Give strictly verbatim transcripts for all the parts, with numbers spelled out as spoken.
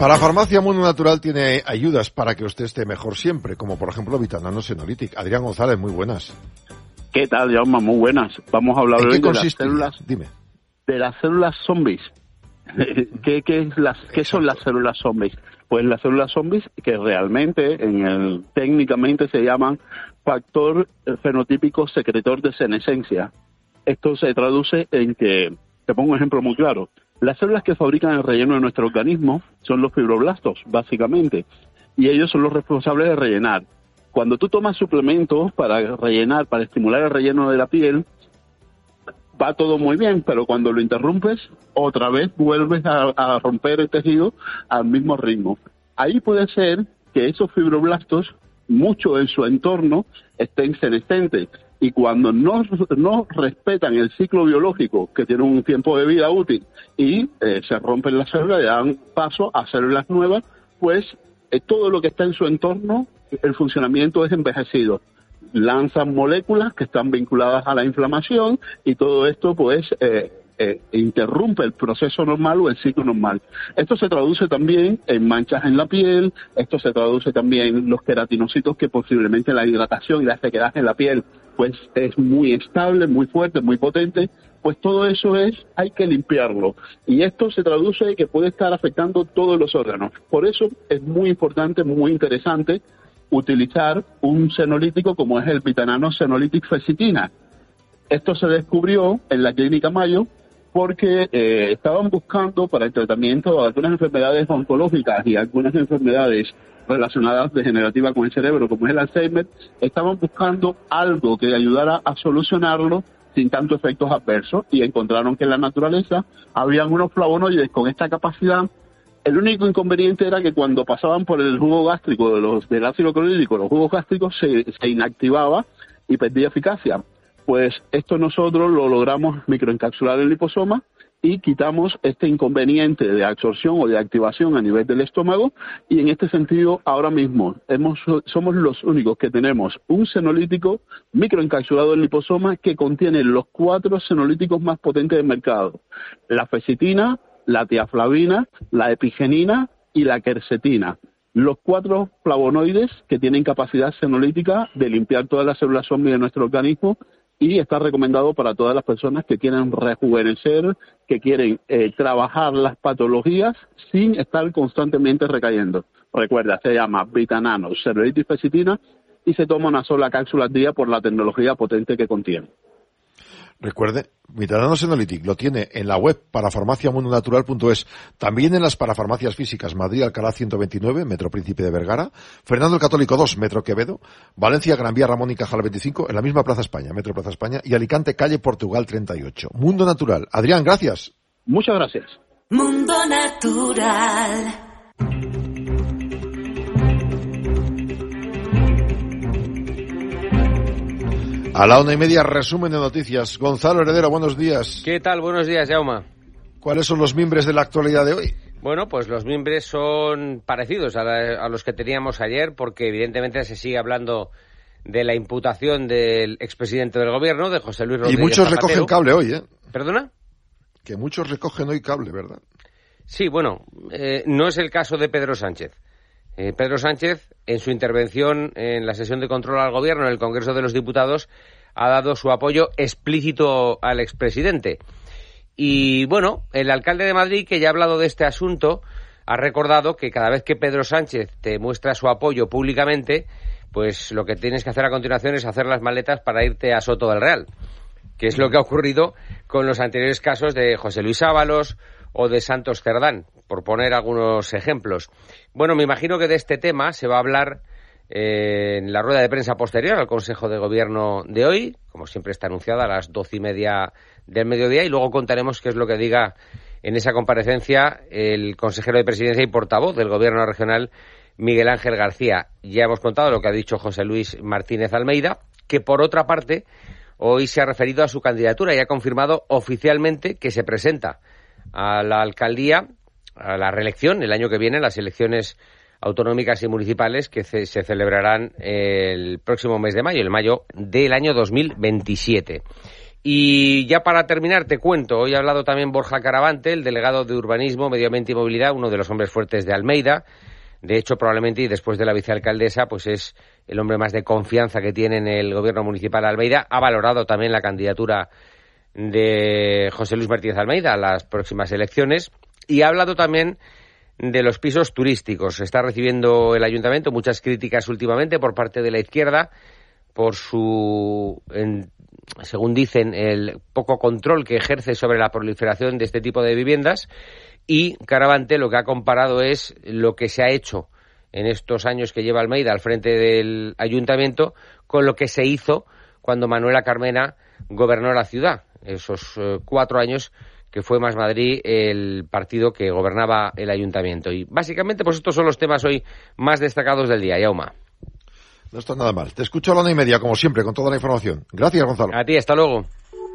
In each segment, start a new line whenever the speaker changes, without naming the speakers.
Parafarmacia Mundo Natural tiene ayudas para que usted esté mejor siempre, como por ejemplo Vitanano Senolytic. Adrián González, muy buenas.
¿Qué tal, Jaume? Muy buenas. Vamos a hablar hoy de las células.
Dime.
De las células zombies. ¿Qué, qué, es las, ¿Qué son las células zombies? Pues las células zombies que realmente, en el, técnicamente se llaman factor fenotípico secretor de senescencia. Esto se traduce en que, te pongo un ejemplo muy claro, las células que fabrican el relleno de nuestro organismo son los fibroblastos, básicamente, y ellos son los responsables de rellenar. Cuando tú tomas suplementos para rellenar, para estimular el relleno de la piel, va todo muy bien, pero cuando lo interrumpes, otra vez vuelves a, a romper el tejido al mismo ritmo. Ahí puede ser que esos fibroblastos, mucho en su entorno, estén senescentes. Y cuando no, no respetan el ciclo biológico, que tiene un tiempo de vida útil, y eh, se rompen las células y dan paso a células nuevas, pues eh, todo lo que está en su entorno, el funcionamiento es envejecido. Lanzan moléculas que están vinculadas a la inflamación y todo esto pues eh, eh, interrumpe el proceso normal o el ciclo normal. Esto se traduce también en manchas en la piel, esto se traduce también en los queratinocitos, que posiblemente la hidratación y la sequedad en la piel pues es muy estable, muy fuerte, muy potente. Pues todo eso es, hay que limpiarlo. Y esto se traduce en que puede estar afectando todos los órganos. Por eso es muy importante, muy interesante utilizar un senolítico como es el Vitanano Senolytic Fecitina. Esto se descubrió en la Clínica Mayo porque eh, estaban buscando para el tratamiento de algunas enfermedades oncológicas y algunas enfermedades relacionadas degenerativas con el cerebro, como es el Alzheimer. Estaban buscando algo que ayudara a solucionarlo sin tantos efectos adversos, y encontraron que en la naturaleza habían unos flavonoides con esta capacidad. El único inconveniente era que cuando pasaban por el jugo gástrico de los, del ácido clorhídrico, los jugos gástricos se, se inactivaba y perdía eficacia. Pues esto nosotros lo logramos microencapsular en el liposoma y quitamos este inconveniente de absorción o de activación a nivel del estómago, y en este sentido ahora mismo hemos, somos los únicos que tenemos un senolítico microencapsulado en liposoma que contiene los cuatro senolíticos más potentes del mercado: la fecitina, la tiaflavina, la epigenina y la quercetina. Los cuatro flavonoides que tienen capacidad senolítica de limpiar todas las células zombies de nuestro organismo, y está recomendado para todas las personas que quieren rejuvenecer, que quieren eh, trabajar las patologías sin estar constantemente recayendo. Recuerda, se llama Vitanano Senolytic Fecitina y se toma una sola cápsula al día por la tecnología potente que contiene.
Recuerde, Vitanano Senolytic lo tiene en la web parafarmacia mundo natural punto es, también en las parafarmacias físicas: Madrid Alcalá ciento veintinueve, Metro Príncipe de Vergara, Fernando el Católico dos, Metro Quevedo, Valencia Gran Vía Ramón y Cajal veinticinco, en la misma Plaza España, Metro Plaza España, y Alicante Calle Portugal treinta y ocho. Mundo Natural. Adrián, gracias.
Muchas gracias.
Mundo Natural.
A la una y media, resumen de noticias. Gonzalo Heredero, buenos días.
¿Qué tal? Buenos días, Jaume.
¿Cuáles son los mimbres de la actualidad de hoy?
Bueno, pues los mimbres son parecidos a, la, a los que teníamos ayer, porque evidentemente se sigue hablando de la imputación del expresidente del gobierno, de José Luis Rodríguez
Y muchos
Zapatero.
recogen cable hoy, ¿eh?
¿Perdona?
Que muchos recogen hoy cable, ¿verdad?
Sí, bueno, eh, no es el caso de Pedro Sánchez. Eh, Pedro Sánchez, en su intervención en la sesión de control al gobierno en el Congreso de los Diputados, ha dado su apoyo explícito al expresidente. Y bueno, el alcalde de Madrid, que ya ha hablado de este asunto, ha recordado que cada vez que Pedro Sánchez te muestra su apoyo públicamente, pues lo que tienes que hacer a continuación es hacer las maletas para irte a Soto del Real, que es lo que ha ocurrido con los anteriores casos de José Luis Ábalos o de Santos Cerdán, por poner algunos ejemplos. Bueno, me imagino que de este tema se va a hablar eh, en la rueda de prensa posterior al Consejo de Gobierno de hoy, como siempre está anunciada a las doce y media del mediodía, y luego contaremos qué es lo que diga en esa comparecencia el consejero de Presidencia y portavoz del Gobierno regional, Miguel Ángel García. Ya hemos contado lo que ha dicho José Luis Martínez Almeida, que por otra parte hoy se ha referido a su candidatura y ha confirmado oficialmente que se presenta a la alcaldía, a la reelección el año que viene, las elecciones autonómicas y municipales que se, se celebrarán el próximo mes de mayo, el mayo del año dos mil veintisiete. Y ya para terminar te cuento, hoy ha hablado también Borja Caravante, el delegado de Urbanismo, Medio Ambiente y Movilidad, uno de los hombres fuertes de Almeida. De hecho, probablemente, y después de la vicealcaldesa, pues es el hombre más de confianza que tiene en el gobierno municipal de Almeida. Ha valorado también la candidatura de José Luis Martínez Almeida a las próximas elecciones. Y ha hablado también de los pisos turísticos. Está recibiendo el ayuntamiento muchas críticas últimamente por parte de la izquierda por su, en, según dicen, el poco control que ejerce sobre la proliferación de este tipo de viviendas. Y Caravante lo que ha comparado es lo que se ha hecho en estos años que lleva Almeida al frente del ayuntamiento con lo que se hizo cuando Manuela Carmena gobernó la ciudad, esos eh, cuatro años que fue Más Madrid el partido que gobernaba el ayuntamiento. Y básicamente pues estos son los temas hoy más destacados del día. Yauma.
No está nada mal. Te escucho a la una y media, como siempre, con toda la información. Gracias, Gonzalo.
A ti, hasta luego.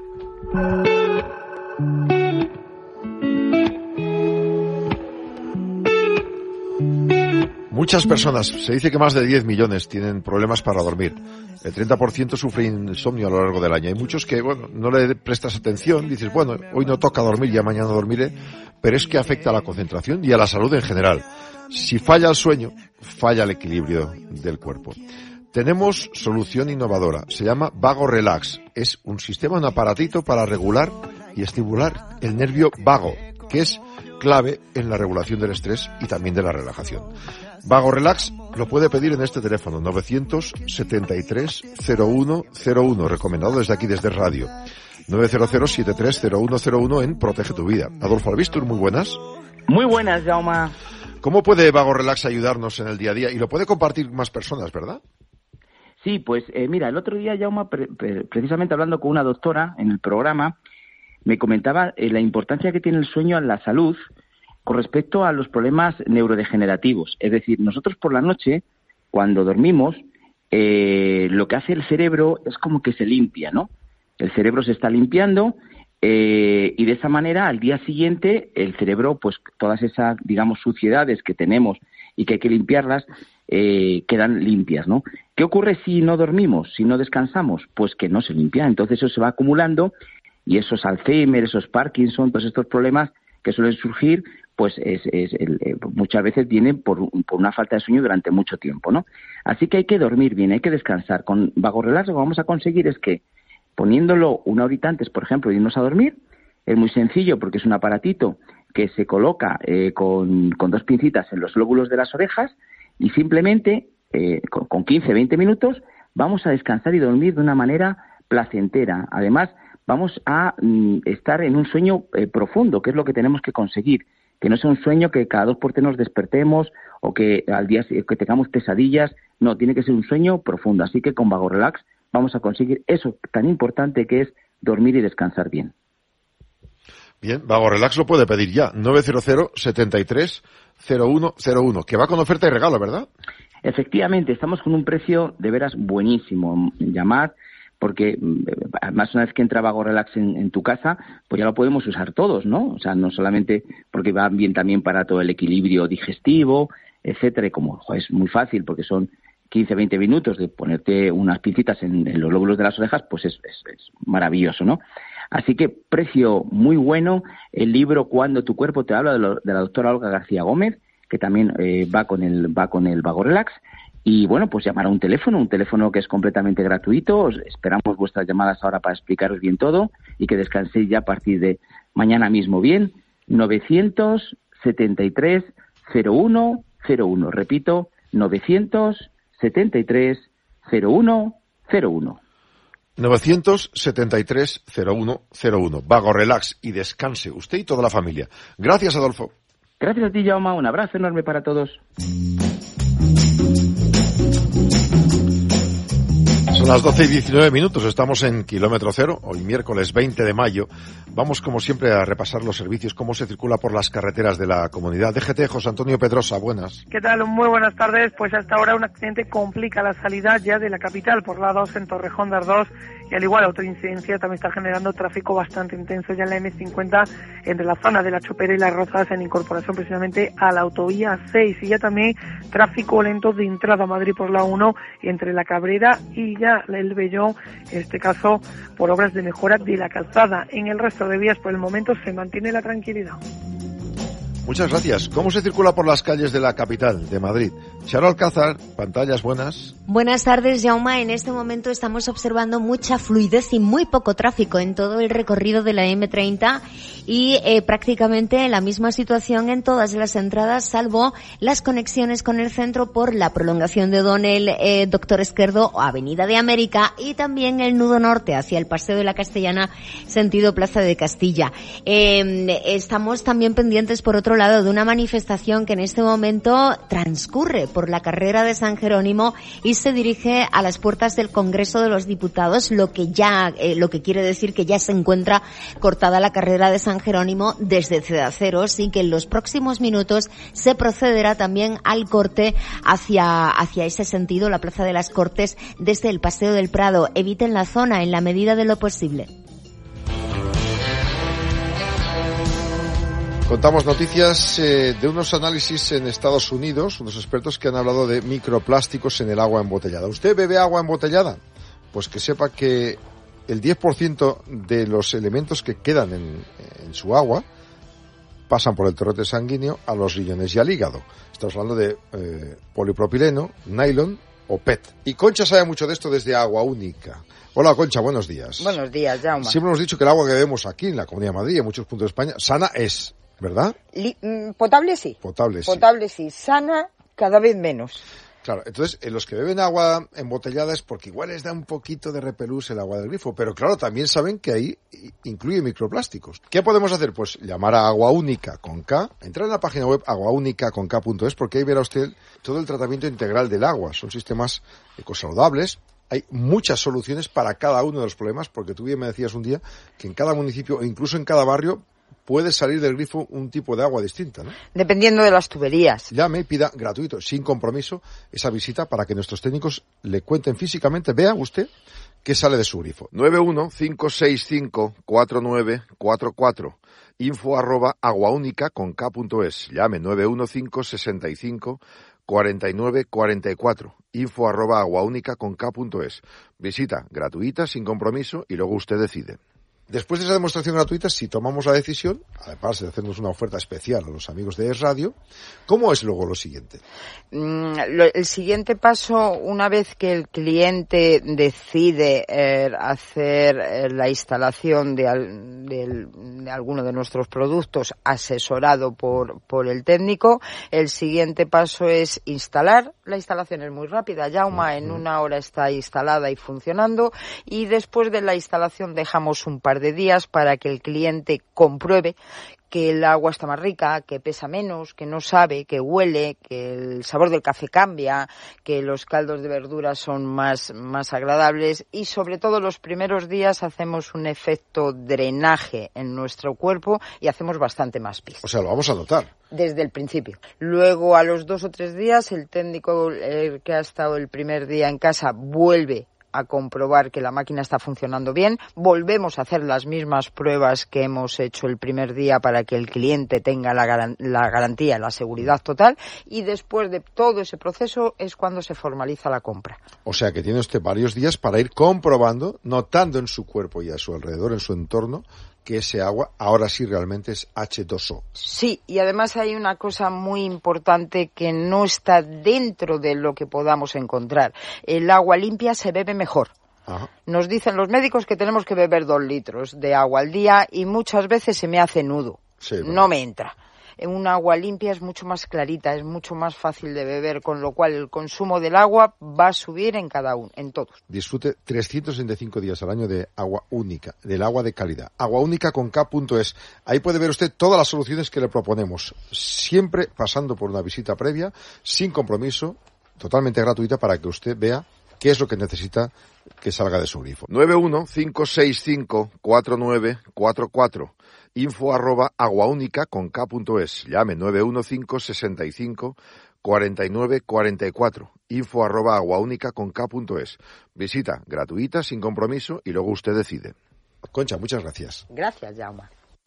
Muchas personas, se dice que más de diez millones tienen problemas para dormir. El treinta por ciento sufre insomnio a lo largo del año. Hay muchos que, bueno, no le prestas atención, dices, bueno, hoy no toca dormir, ya mañana dormiré, pero es que afecta a la concentración y a la salud en general. Si falla el sueño, falla el equilibrio del cuerpo. Tenemos solución innovadora, se llama Vago Relax. Es un sistema, un aparatito para regular y estimular el nervio vago, que es clave en la regulación del estrés y también de la relajación. Vago Relax lo puede pedir en este teléfono, novecientos setenta y tres cero uno cero uno, recomendado desde aquí, desde radio. novecientos setenta y tres cero uno cero uno en Protege tu Vida. Adolfo Albistur, muy buenas.
Muy buenas, Jaume.
¿Cómo puede Vago Relax ayudarnos en el día a día? Y lo puede compartir más personas, ¿verdad?
Sí, pues eh, mira, el otro día, Jaume, pre- pre- precisamente hablando con una doctora en el programa, me comentaba eh, la importancia que tiene el sueño en la salud con respecto a los problemas neurodegenerativos. Es decir, nosotros por la noche, cuando dormimos, eh, lo que hace el cerebro es como que se limpia, ¿no? El cerebro se está limpiando eh, y de esa manera, al día siguiente, el cerebro, pues todas esas, digamos, suciedades que tenemos y que hay que limpiarlas, eh, quedan limpias, ¿no? ¿Qué ocurre si no dormimos, si no descansamos? Pues que no se limpia. Entonces eso se va acumulando y esos Alzheimer, esos Parkinson, todos estos problemas que suelen surgir, pues es, es el, eh, muchas veces vienen por, por una falta de sueño durante mucho tiempo, ¿no? Así que hay que dormir bien, hay que descansar. Con Vago Relax lo que vamos a conseguir es que, poniéndolo una horita antes, por ejemplo, de irnos a dormir, es muy sencillo porque es un aparatito que se coloca eh, con, con dos pincitas en los lóbulos de las orejas y simplemente eh, con, con quince, veinte minutos vamos a descansar y dormir de una manera placentera. Además, vamos a mm, estar en un sueño eh, profundo, que es lo que tenemos que conseguir. Que no sea un sueño que cada dos por tres nos despertemos o que al día que tengamos pesadillas. No, tiene que ser un sueño profundo. Así que con Vago Relax vamos a conseguir eso tan importante que es dormir y descansar bien.
Bien, Vago Relax lo puede pedir ya, novecientos setenta y tres cero uno cero uno, que va con oferta y regalo, ¿verdad?
Efectivamente, estamos con un precio de veras buenísimo. Llamad, porque además una vez que entra Vago Relax en, en tu casa, pues ya lo podemos usar todos, ¿no? O sea, no solamente porque va bien también para todo el equilibrio digestivo, etcétera, y como jo, es muy fácil porque son quince, veinte minutos de ponerte unas pincitas en, en los lóbulos de las orejas, pues es, es, es maravilloso, ¿no? Así que precio muy bueno. El libro Cuando tu cuerpo te habla, de, lo, de la doctora Olga García Gómez, que también eh, va con el va con el Vago Relax. Y bueno, pues llamar a un teléfono, un teléfono que es completamente gratuito. Os esperamos vuestras llamadas ahora para explicaros bien todo y que descanséis ya a partir de mañana mismo. Bien, novecientos setenta y tres cero uno cero uno. Repito, novecientos setenta y tres cero uno cero uno.
novecientos setenta y tres cero uno cero uno. Vago Relax y descanse usted y toda la familia. Gracias, Adolfo.
Gracias a ti, Jaume. Un abrazo enorme para todos.
Son las doce y diecinueve minutos, estamos en Kilómetro Cero, hoy miércoles veinte de mayo. Vamos, como siempre, a repasar los servicios, cómo se circula por las carreteras de la comunidad. D G T, José Antonio Pedrosa, buenas.
¿Qué tal? Muy buenas tardes. Pues hasta ahora un accidente complica la salida ya de la capital por la dos en Torrejón de Ardoz, y al igual otra incidencia también está generando tráfico bastante intenso ya en la eme cincuenta entre la zona de La Chopera y Las Rozas en incorporación precisamente a la autovía seis, y ya también tráfico lento de entrada a Madrid por la uno entre La Cabrera y ya el Vellón, en este caso por obras de mejora de la calzada. En el resto de vías por el momento se mantiene la tranquilidad.
Muchas gracias. ¿Cómo se circula por las calles de la capital, de Madrid? Charo Alcázar, pantallas buenas.
Buenas tardes, Jaume. En este momento estamos observando mucha fluidez y muy poco tráfico en todo el recorrido de la eme treinta y eh, prácticamente la misma situación en todas las entradas, salvo las conexiones con el centro por la prolongación de O'Donnell, eh, Doctor Esquerdo o Avenida de América, y también el nudo norte hacia el Paseo de la Castellana, sentido Plaza de Castilla. Eh, estamos también pendientes, por otro lado, de una manifestación que en este momento transcurre por la carrera de San Jerónimo y se dirige a las puertas del Congreso de los Diputados, lo que ya, eh, lo que quiere decir que ya se encuentra cortada la carrera de San Jerónimo desde Cedaceros, y que en los próximos minutos se procederá también al corte hacia, hacia ese sentido, la Plaza de las Cortes, desde el Paseo del Prado. Eviten la zona en la medida de lo posible.
Contamos noticias eh, de unos análisis en Estados Unidos, unos expertos que han hablado de microplásticos en el agua embotellada. ¿Usted bebe agua embotellada? Pues que sepa que el diez por ciento de los elementos que quedan en, en su agua pasan por el torrente sanguíneo a los riñones y al hígado. Estamos hablando de eh, polipropileno, nylon o P E T. Y Concha sabe mucho de esto desde Agua Única. Hola, Concha, buenos días.
Buenos días, Jaume.
Siempre hemos dicho que el agua que bebemos aquí en la Comunidad de Madrid y en muchos puntos de España, sana es, ¿verdad?
Li- potable sí.
Potable sí.
Potable sí. Sana cada vez menos.
Claro, entonces, en los que beben agua embotellada es porque igual les da un poquito de repelús el agua del grifo, pero claro, también saben que ahí incluye microplásticos. ¿Qué podemos hacer? Pues llamar a Agua Única con K, entrar en la página web aguaúnica con K punto es, porque ahí verá usted todo el tratamiento integral del agua. Son sistemas ecosaludables. Hay muchas soluciones para cada uno de los problemas, porque tú bien me decías un día que en cada municipio, e incluso en cada barrio, puede salir del grifo un tipo de agua distinta, ¿no?
Dependiendo de las tuberías.
Llame y pida gratuito, sin compromiso, esa visita para que nuestros técnicos le cuenten físicamente, vea usted qué sale de su grifo. nueve uno cinco seis cinco cuatro nueve cuatro cuatro, info arroba aguaúnica con K punto es. Llame nueve uno cinco seis cinco cuarenta y nueve cuarenta y cuatro, info arroba aguaúnica con K punto es. Visita gratuita, sin compromiso, y luego usted decide. Después de esa demostración gratuita, si tomamos la decisión, además de hacernos una oferta especial a los amigos de Es Radio, ¿cómo es luego lo siguiente?
Mm, lo, el siguiente paso, una vez que el cliente decide eh, hacer eh, la instalación de, al, de, de alguno de nuestros productos asesorado por, por el técnico, el siguiente paso es instalar. La instalación es muy rápida, Jaume, en una hora está instalada y funcionando, y después de la instalación dejamos un par de días para que el cliente compruebe que el agua está más rica, que pesa menos, que no sabe, que huele, que el sabor del café cambia, que los caldos de verduras son más, más agradables, y sobre todo los primeros días hacemos un efecto drenaje en nuestro cuerpo y hacemos bastante más pis.
O sea, lo vamos a notar.
Desde el principio. Luego, a los dos o tres días, el técnico eh, que ha estado el primer día en casa vuelve a comprobar que la máquina está funcionando bien. Volvemos a hacer las mismas pruebas que hemos hecho el primer día para que el cliente tenga la, garan- la garantía, la seguridad total, y después de todo ese proceso es cuando se formaliza la compra.
O sea que tiene usted varios días para ir comprobando, notando en su cuerpo y a su alrededor, en su entorno, que ese agua ahora sí realmente es hache dos o.
Sí, y además hay una cosa muy importante que no está dentro de lo que podamos encontrar. El agua limpia se bebe mejor.
Ajá.
Nos dicen los médicos que tenemos que beber dos litros de agua al día y muchas veces se me hace nudo.
Sí, bueno.
No me entra. Un agua limpia es mucho más clarita, es mucho más fácil de beber, con lo cual el consumo del agua va a subir en cada uno, en todos.
Disfrute trescientos sesenta y cinco días al año de agua única, del agua de calidad. Aguaúnica con K punto es. Ahí puede ver usted todas las soluciones que le proponemos, siempre pasando por una visita previa, sin compromiso, totalmente gratuita, para que usted vea qué es lo que necesita que salga de su grifo. nueve uno cinco seis cinco cuatro nueve cuatro cuatro, info arroba aguaúnica con k punto es. Llame nueve uno cinco seis cinco cuatro nueve cuatro cuatro, info arroba aguaúnica con k punto es. Visita gratuita, sin compromiso, y luego usted decide. Concha, muchas gracias.
Gracias, Jaume.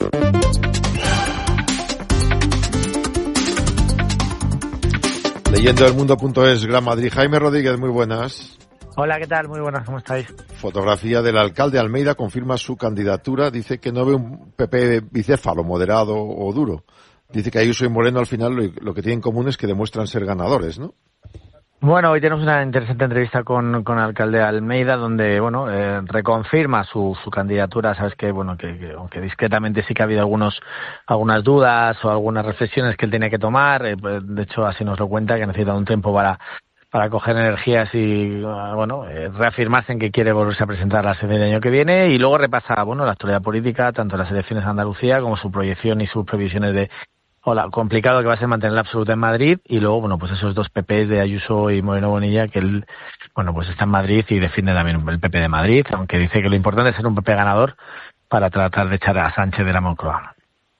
Leyendo el mundo punto es, Gran Madrid. Jaime Rodríguez, muy buenas.
Hola, ¿qué tal? Muy buenas, ¿cómo estáis?
Fotografía del alcalde Almeida confirma su candidatura. Dice que no ve un P P bicéfalo, moderado o duro. Dice que Ayuso y Moreno al final lo, lo que tienen en común es que demuestran ser ganadores, ¿no?
Bueno, hoy tenemos una interesante entrevista con, con el alcalde Almeida, donde, bueno, eh, reconfirma su, su candidatura. Sabes que, bueno, que, que aunque discretamente sí que ha habido algunos, algunas dudas o algunas reflexiones que él tiene que tomar. Eh, pues, de hecho, así nos lo cuenta, que necesita un tiempo para, para coger energías y, bueno, eh, reafirmarse en que quiere volverse a presentar la sede del año que viene. Y luego repasa, bueno, la actualidad política, tanto las elecciones de Andalucía como su proyección y sus previsiones de Hola, complicado que va a ser mantener la absoluta en Madrid, y luego, bueno, pues esos dos P Ps de Ayuso y Moreno Bonilla, que él, bueno, pues está en Madrid y defiende también el P P de Madrid, aunque dice que lo importante es ser un P P ganador para tratar de echar a Sánchez de la Moncloa.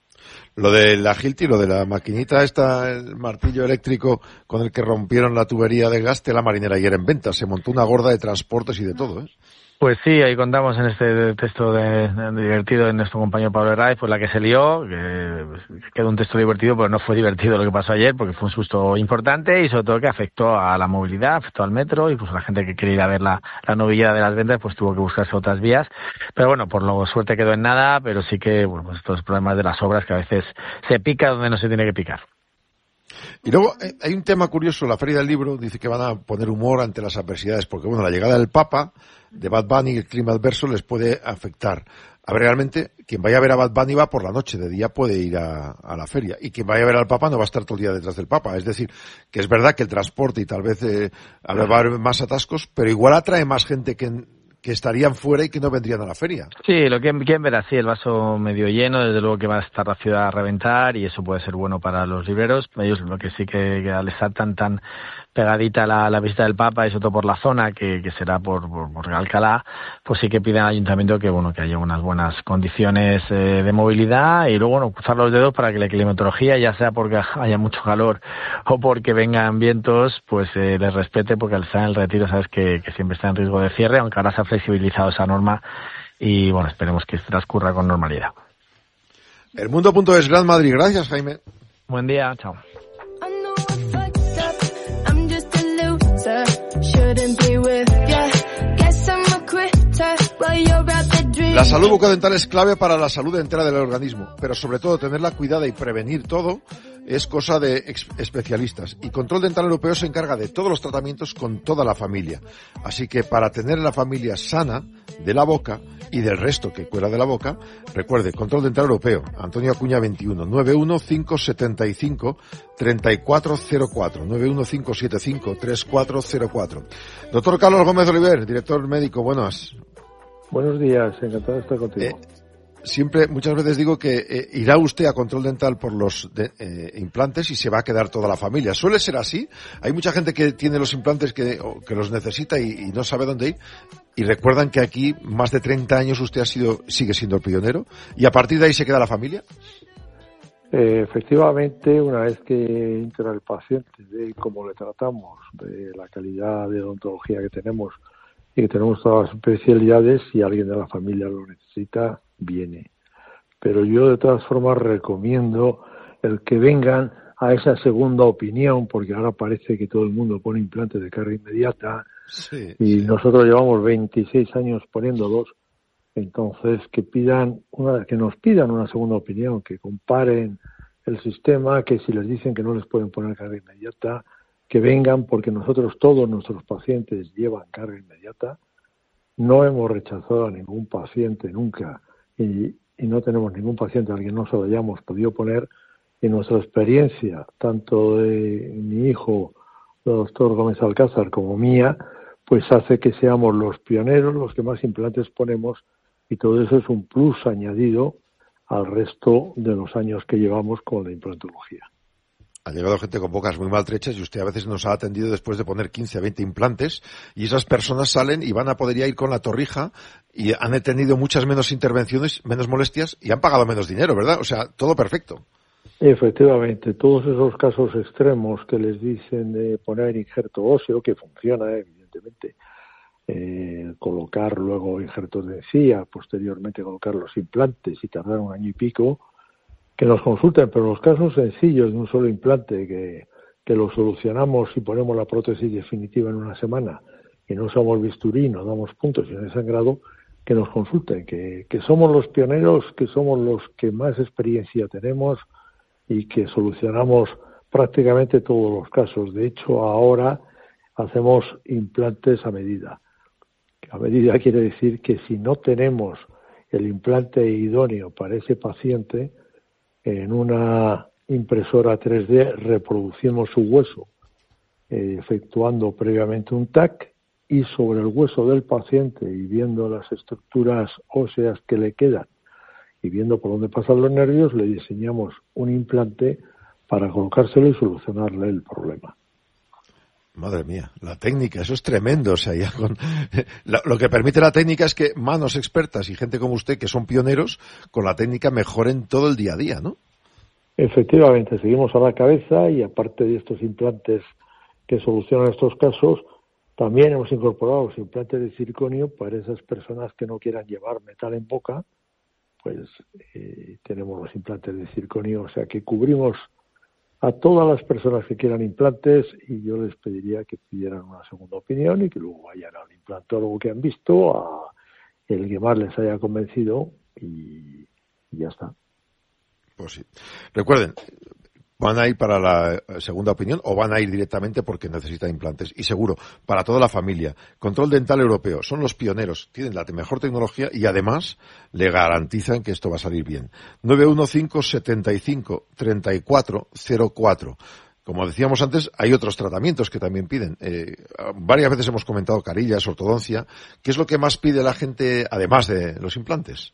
Lo de la Hilti, lo de la maquinita esta, el martillo eléctrico con el que rompieron la tubería de gas, la marinera ayer en venta. Se montó una gorda de transportes y de todo, ¿eh?
Pues sí, ahí contamos en este texto de, de divertido de nuestro compañero Pablo Herráez, pues la que se lió, que quedó un texto divertido, pero no fue divertido lo que pasó ayer, porque fue un susto importante y sobre todo que afectó a la movilidad, afectó al metro, y pues la gente que quería ir a ver la, la novillada de las ventas, pues tuvo que buscarse otras vías. Pero bueno, por lo suerte quedó en nada, pero sí que, bueno, pues estos problemas de las obras que a veces se pica donde no se tiene que picar.
Y luego eh, hay un tema curioso, la Feria del Libro dice que van a poner humor ante las adversidades, porque bueno, la llegada del Papa, de Bad Bunny y el clima adverso les puede afectar. A ver, realmente, quien vaya a ver a Bad Bunny va por la noche, de día puede ir a, a la feria, y quien vaya a ver al Papa no va a estar todo el día detrás del Papa. Es decir, que es verdad que el transporte y tal vez eh, va a haber más atascos, pero igual atrae más gente que en, que estarían fuera y que no vendrían a la feria.
Sí, lo que quieren ver así, el vaso medio lleno, desde luego que va a estar la ciudad a reventar y eso puede ser bueno para los libreros. Ellos lo que sí que, que al estar tan tan pegadita la, la visita del Papa y sobre todo por la zona, que, que será por, por, por Alcalá, pues sí que piden al ayuntamiento que bueno que haya unas buenas condiciones eh, de movilidad y luego bueno, cruzar los dedos para que la climatología, ya sea porque haya mucho calor o porque vengan vientos, pues eh, les respete, porque al estar en el Retiro sabes que, que siempre está en riesgo de cierre, aunque ahora se ha flexibilizado esa norma y bueno, esperemos que transcurra con normalidad.
El mundo punto es, Gran Madrid. Gracias, Jaime.
Buen día, chao.
La salud bucodental es clave para la salud entera del organismo, pero sobre todo tenerla cuidada y prevenir todo es cosa de ex- especialistas. Y Control Dental Europeo se encarga de todos los tratamientos con toda la familia. Así que para tener la familia sana de la boca y del resto que cuela de la boca, recuerde, Control Dental Europeo, Antonio Acuña veintiuno, nueve uno cinco siete cinco tres cuatro cero cuatro, nueve uno cinco siete cinco tres cuatro cero cuatro. Doctor Carlos Gómez Oliver, director médico, buenas.
Buenos días, encantado de estar contigo.
Eh, siempre, muchas veces digo que eh, irá usted a control dental por los de, eh, implantes y se va a quedar toda la familia. ¿Suele ser así? Hay mucha gente que tiene los implantes que, o, que los necesita y, y no sabe dónde ir. Y recuerdan que aquí, más de treinta años, usted ha sido, sigue siendo el pionero. ¿Y a partir de ahí se queda la familia?
Eh, efectivamente, una vez que entra el paciente, de cómo le tratamos, de la calidad de odontología que tenemos, y que tenemos todas las especialidades, si alguien de la familia lo necesita, viene. Pero yo de todas formas recomiendo el que vengan a esa segunda opinión, porque ahora parece que todo el mundo pone implantes de carga inmediata, sí, y sí. Nosotros llevamos veintiséis años poniéndolos, entonces que pidan una, que nos pidan una segunda opinión, que comparen el sistema, que si les dicen que no les pueden poner carga inmediata, que vengan, porque nosotros todos nuestros pacientes llevan carga inmediata, no hemos rechazado a ningún paciente nunca y, y no tenemos ningún paciente al que no se lo hayamos podido poner, y nuestra experiencia, tanto de mi hijo, el doctor Gómez Alcázar, como mía, pues hace que seamos los pioneros, los que más implantes ponemos, y todo eso es un plus añadido al resto de los años que llevamos con la implantología.
Ha llegado gente con bocas muy maltrechas y usted a veces nos ha atendido después de poner quince a veinte implantes y esas personas salen y van a poder ir con la torrija y han tenido muchas menos intervenciones, menos molestias y han pagado menos dinero, ¿verdad? O sea, todo perfecto.
Efectivamente, todos esos casos extremos que les dicen de poner injerto óseo, que funciona evidentemente, eh, colocar luego injertos de encía, posteriormente colocar los implantes y tardar un año y pico, que nos consulten, pero los casos sencillos de un solo implante que, que lo solucionamos y ponemos la prótesis definitiva en una semana y no usamos bisturí, no damos puntos y no hay sangrado, que nos consulten, que, que somos los pioneros, que somos los que más experiencia tenemos y que solucionamos prácticamente todos los casos. De hecho, ahora hacemos implantes a medida. A medida quiere decir que si no tenemos el implante idóneo para ese paciente, en una impresora tres D reproducimos su hueso, eh, efectuando previamente un T A C, y sobre el hueso del paciente y viendo las estructuras óseas que le quedan y viendo por dónde pasan los nervios, le diseñamos un implante para colocárselo y solucionarle el problema.
Madre mía, la técnica, eso es tremendo. O sea, ya con la, lo que permite la técnica es que manos expertas y gente como usted, que son pioneros, con la técnica mejoren todo el día a día, ¿no?
Efectivamente, seguimos a la cabeza y aparte de estos implantes que solucionan estos casos, también hemos incorporado los implantes de circonio para esas personas que no quieran llevar metal en boca, pues eh, tenemos los implantes de circonio, o sea que cubrimos a todas las personas que quieran implantes y yo les pediría que pidieran una segunda opinión y que luego vayan al implantólogo que han visto, a el que más les haya convencido y, y ya está.
Pues sí. Recuerden, van a ir para la segunda opinión o van a ir directamente porque necesitan implantes. Y seguro, para toda la familia. Control Dental Europeo. Son los pioneros. Tienen la mejor tecnología y además le garantizan que esto va a salir bien. nueve uno cinco, setenta y cinco, treinta y cuatro cero cuatro. Como decíamos antes, hay otros tratamientos que también piden. Eh, varias veces hemos comentado carillas, ortodoncia. ¿Qué es lo que más pide la gente, además de los implantes?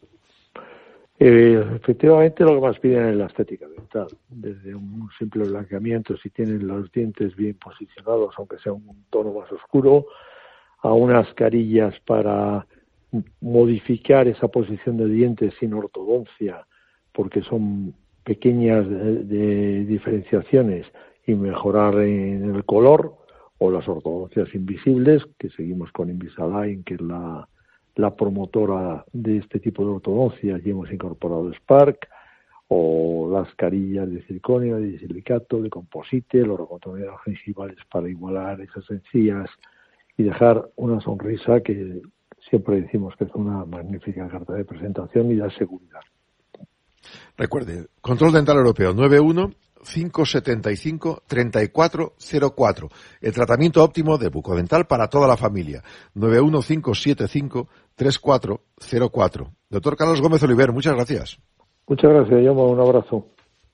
Eh, efectivamente, lo que más piden es la estética dental. Desde un simple blanqueamiento, si tienen los dientes bien posicionados, aunque sea un tono más oscuro, a unas carillas para modificar esa posición de dientes sin ortodoncia, porque son pequeñas de, de diferenciaciones, y mejorar en el color, o las ortodoncias invisibles, que seguimos con Invisalign, que es la la promotora de este tipo de ortodoncias, y hemos incorporado Spark, o las carillas de circonio, de silicato, de composite, los rocotoneros gingivales para igualar esas encías y dejar una sonrisa que siempre decimos que es una magnífica carta de presentación y da seguridad.
Recuerde, Control Dental Europeo, nueve uno cinco, setenta y cinco, treinta y cuatro cero cuatro. El tratamiento óptimo de bucodental para toda la familia. nueve uno cinco, setenta y cinco, treinta y cuatro cero cuatro. Doctor Carlos Gómez Oliver, muchas gracias.
Muchas gracias, Yoma. Un abrazo.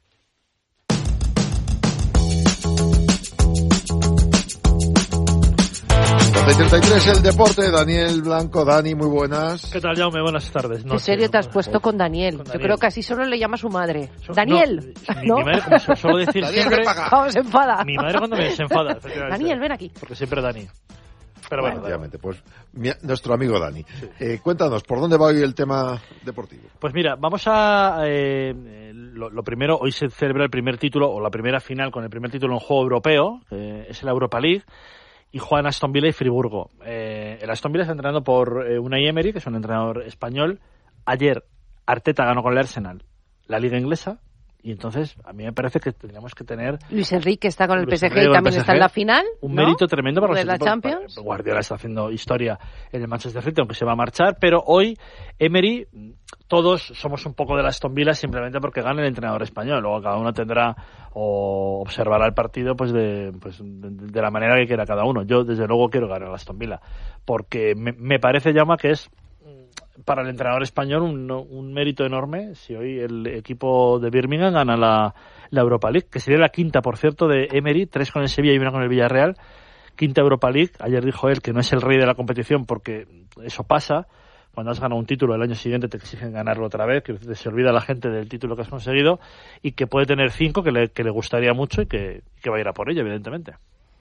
treinta y tres el deporte, Daniel Blanco. Dani, muy buenas.
¿Qué tal, Jaume? Buenas tardes.
¿Qué serio te has puesto con Daniel? con Daniel? Yo creo que así solo le llama a su madre. So, Daniel.
No, mi, ¿no? mi madre, como solo decir
Daniel,
siempre...
Vamos, se enfada.
Mi madre cuando me se enfada.
Daniel, ven aquí.
Porque siempre Dani. Pero bueno.
Efectivamente, pues mi, nuestro amigo Dani. Sí. Eh, cuéntanos, ¿por dónde va hoy el tema deportivo?
Pues mira, vamos a... Eh, lo, lo primero, hoy se celebra el primer título, o la primera final con el primer título en juego europeo, que es la Europa League. Y juegan Aston Villa y Friburgo. Eh, el Aston Villa está entrenado por eh, Unai Emery, que es un entrenador español. Ayer Arteta ganó con el Arsenal la Liga Inglesa. Y entonces a mí me parece que tendríamos que tener...
Luis Enrique está con el P S G y también está en la final,
un
¿no?
mérito tremendo para
los
la
equipos. Champions.
Guardiola está haciendo historia en el Manchester City, aunque se va a marchar. Pero hoy Emery, todos somos un poco de la Aston Villa simplemente porque gana el entrenador español. Luego cada uno tendrá o observará el partido pues de, pues de, de la manera que quiera cada uno. Yo desde luego quiero ganar a Aston Villa porque me, me parece, Llama, que es para el entrenador español un, un mérito enorme si hoy el equipo de Birmingham gana la, la Europa League, que sería la quinta, por cierto, de Emery, tres con el Sevilla y una con el Villarreal. Quinta Europa League. Ayer dijo él que no es el rey de la competición porque eso pasa, cuando has ganado un título el año siguiente te exigen ganarlo otra vez, que se olvida la gente del título que has conseguido, y que puede tener cinco que le, que le gustaría mucho y que, que va a ir a por ello, evidentemente.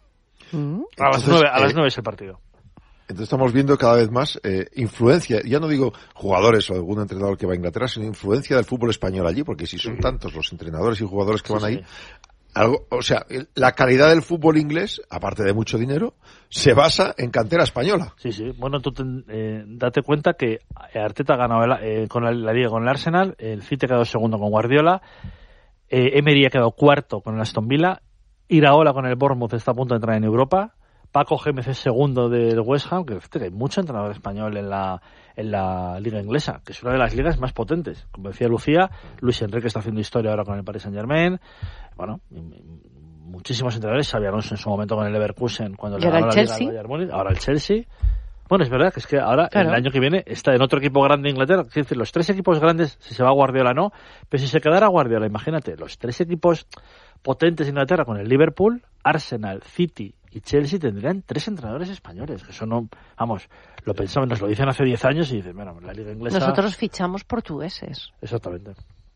Mm. A las nueve, a las nueve es el partido.
Entonces estamos viendo cada vez más eh, influencia, ya no digo jugadores o algún entrenador que va a Inglaterra, sino influencia del fútbol español allí, porque si son tantos los entrenadores y jugadores que sí, van ahí, sí. algo, o sea, la calidad del fútbol inglés, aparte de mucho dinero, se basa en cantera española.
Sí, sí. Bueno, tú te, eh, date cuenta que Arteta ha ganado el, eh, con la, la Liga con el Arsenal, el City ha quedado segundo con Guardiola, eh, Emery ha quedado cuarto con el Aston Villa, Iraola con el Bournemouth está a punto de entrar en Europa, Paco Gémez es segundo del West Ham, que fíjate, hay mucho entrenador español en la en la liga inglesa, que es una de las ligas más potentes. Como decía Lucía, Luis Enrique está haciendo historia ahora con el Paris Saint-Germain. Bueno, muchísimos entrenadores. Xabi Alonso en su momento con el Leverkusen, cuando le ganó la Liga al Bayern Múnich. Ahora el Chelsea. Bueno, es verdad que es que ahora, claro, el año que viene, está en otro equipo grande de Inglaterra. Es decir, los tres equipos grandes, si se va a Guardiola no, pero si se quedara Guardiola, imagínate, los tres equipos potentes de Inglaterra con el Liverpool, Arsenal, City y Chelsea tendrían tres entrenadores españoles. Eso no, vamos, lo pensaban, nos lo dicen hace diez años y dicen, bueno, la liga inglesa...
Nosotros fichamos portugueses.
Exactamente.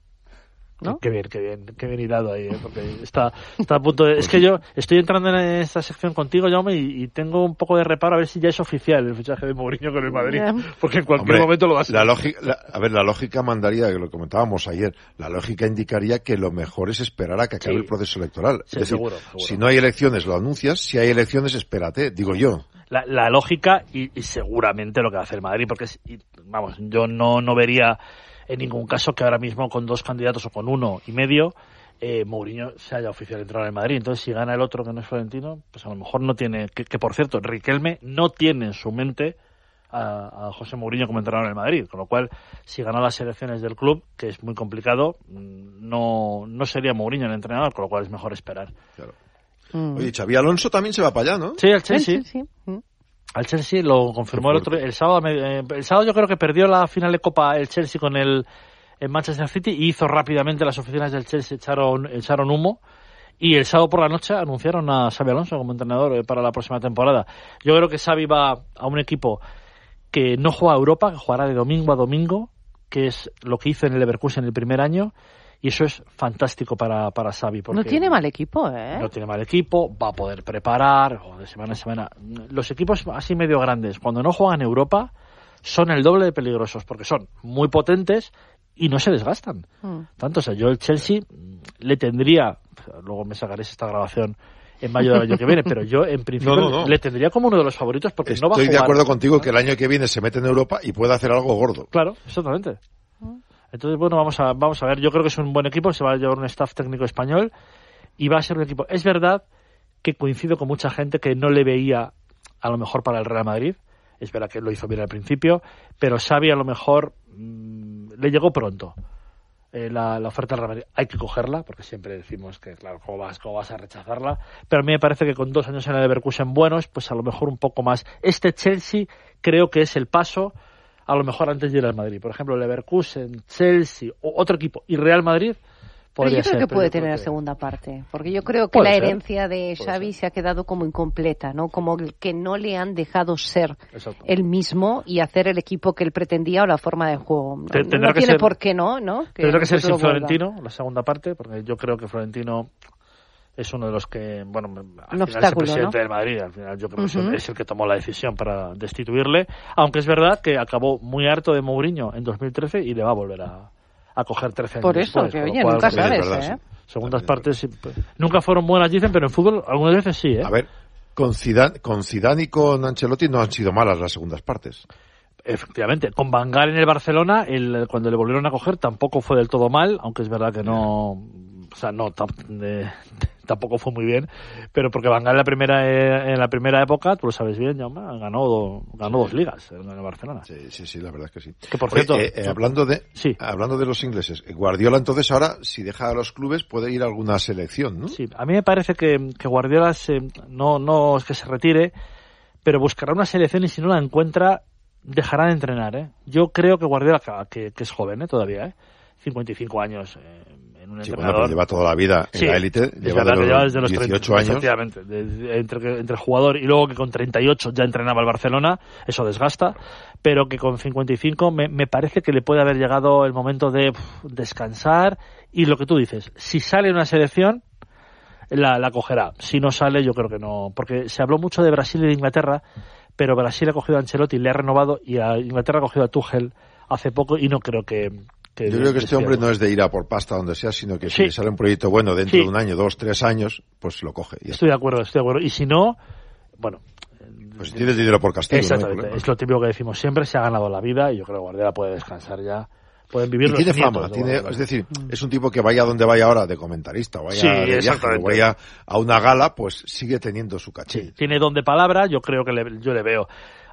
¿No? Qué bien, qué bien, qué bien hilado ahí, ¿eh? Porque está, está a punto de... Es que yo estoy entrando en esta sección contigo, Jaume, y, y tengo un poco de reparo a ver si ya es oficial el fichaje de Mourinho con el Madrid, yeah. porque en cualquier Hombre, momento lo va a ser.
La lógica, la, a ver, la lógica mandaría, que lo comentábamos ayer, la lógica indicaría que lo mejor es esperar a que acabe sí. el proceso electoral.
Sí,
es decir,
seguro, seguro.
Si no hay elecciones, lo anuncias, si hay elecciones, espérate, digo yo.
La, la lógica y, y seguramente lo que va a hacer Madrid, porque, es, y, vamos, yo no, no vería... en ningún caso que ahora mismo con dos candidatos o con uno y medio eh, Mourinho se haya oficial entrenador en Madrid. Entonces si gana el otro que no es Florentino, pues a lo mejor no tiene, que, que por cierto Riquelme no tiene en su mente a, a José Mourinho como entrenador en el Madrid, con lo cual si gana las elecciones del club, que es muy complicado, no, no sería Mourinho el entrenador, con lo cual es mejor esperar.
Claro. Mm. Oye, Xabi Alonso también se va para allá, ¿no?
Sí, al Chelsea. Sí, sí, sí. Mm. Al Chelsea lo confirmó el otro el sábado. El sábado yo creo que perdió la final de Copa el Chelsea con el, el Manchester City y hizo rápidamente las oficinas del Chelsea, echaron, echaron humo y el sábado por la noche anunciaron a Xabi Alonso como entrenador para la próxima temporada. Yo creo que Xavi va a un equipo que no juega a Europa, que jugará de domingo a domingo, que es lo que hizo en el Leverkusen el primer año. Y eso es fantástico para, para Xavi. Porque
no tiene mal equipo, ¿eh?
No tiene mal equipo, va a poder preparar oh, de semana a semana. Los equipos así medio grandes, cuando no juegan en Europa, son el doble de peligrosos, porque son muy potentes y no se desgastan. Mm. Tanto, o sea, yo el Chelsea le tendría, luego me sacaréis esta grabación en mayo del año que viene, pero yo en principio no, no, no. le tendría como uno de los favoritos porque
Estoy
no va a jugar.
Estoy de acuerdo contigo que el año que viene se mete en Europa y puede hacer algo gordo.
Claro, exactamente. Mm. Entonces, bueno, vamos a vamos a ver. Yo creo que es un buen equipo, se va a llevar un staff técnico español y va a ser un equipo. Es verdad que coincido con mucha gente que no le veía a lo mejor para el Real Madrid. Es verdad que lo hizo bien al principio, pero Xavi a lo mejor mmm, le llegó pronto eh, la, la oferta del Real Madrid. Hay que cogerla, porque siempre decimos que, claro, ¿cómo vas, cómo vas a rechazarla? Pero a mí me parece que con dos años en el Leverkusen buenos, pues a lo mejor un poco más. Este Chelsea creo que es el paso a lo mejor antes de ir al Madrid. Por ejemplo, Leverkusen, Chelsea o otro equipo y Real Madrid
Pero yo creo
ser,
que puede tener la
que...
segunda parte, porque yo creo que la ser. herencia de Xavi se ha quedado como incompleta, ¿no? Como que no le han dejado ser él mismo y hacer el equipo que él pretendía o la forma de juego. No, no tiene ser, por qué no, ¿no?
Que tendrá que ser sin Florentino, la segunda parte, porque yo creo que Florentino es uno de los que, bueno, al
Un
final es el presidente, ¿no?, del Madrid, al final yo creo que uh-huh. es el que tomó la decisión para destituirle, aunque es verdad que acabó muy harto de Mourinho en dos mil trece y le va a volver a, a coger trece años
Por eso,
después,
que oye, cual, nunca sabes, verdad, ¿eh?
Sí. Segundas partes sí, pues, nunca fueron buenas, dicen, pero en fútbol algunas veces sí, ¿eh?
A ver, con Zidane, con Zidane y con Ancelotti no han sido malas las segundas partes.
Efectivamente, con Van Gaal en el Barcelona, el, cuando le volvieron a coger tampoco fue del todo mal, aunque es verdad que no, o sea, no tam, de, tampoco fue muy bien, pero porque Van Gaal en la primera eh, en la primera época, tú lo sabes bien, Jaume, ganó ganó dos ligas en el Barcelona.
Sí, sí, sí, la verdad es que sí.
Que por cierto,
Oye, eh, eh, hablando de sí. hablando de los ingleses, Guardiola entonces ahora si deja a los clubes puede ir a alguna selección, ¿no?
Sí, a mí me parece que, que Guardiola se, no no es que se retire, pero buscará una selección y si no la encuentra dejará de entrenar, ¿eh? Yo creo que Guardiola, que, que es joven, ¿eh? Todavía, ¿eh? cincuenta y cinco años, eh, en un
sí,
entrenador...
Bueno, pero lleva toda la vida en
sí,
la élite, lleva,
verdad,
de
lleva
los
desde los
dieciocho
treinta,
años.
Efectivamente, de, de, entre, entre jugador y luego que con treinta y ocho ya entrenaba el Barcelona, eso desgasta, pero que con cincuenta y cinco me, me parece que le puede haber llegado el momento de uf, descansar, y lo que tú dices, si sale una selección, la, la cogerá. Si no sale, yo creo que no, porque se habló mucho de Brasil y de Inglaterra, pero Brasil ha cogido a Ancelotti, le ha renovado, y a Inglaterra ha cogido a Tuchel hace poco, y no creo que... que
Yo creo que este hombre
algo.
no es de ir a por pasta donde sea, sino que
Sí.
si le sale un proyecto bueno dentro
Sí.
de un año, dos, tres años, pues lo coge. Y
Estoy de acuerdo, estoy de acuerdo. Y si no, bueno...
Pues si tienes dinero por castigo,
Exactamente,
no hay
es lo típico que decimos siempre, se ha ganado la vida, y yo creo que Guardiola puede descansar ya. Pueden vivir
y
los
tiene
nietos
fama,
de
tiene,
Guardiola.
es decir, es un tipo que vaya donde vaya ahora de comentarista, vaya
Sí,
de viaje,
exactamente.
o vaya a una gala, pues sigue teniendo su caché.
Sí, tiene don de palabra, yo creo que le, yo le veo.